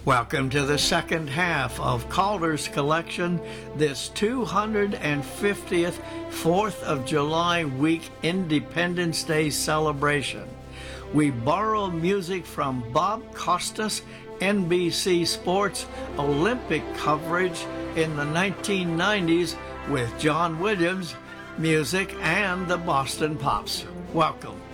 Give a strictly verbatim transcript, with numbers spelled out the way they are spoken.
Welcome to the second half of Calder's Collection, this two hundred fiftieth fourth of July week Independence Day celebration. We borrow music from Bob Costas' N B C Sports Olympic coverage in the nineteen nineties with John Williams, music, and the Boston Pops. Welcome.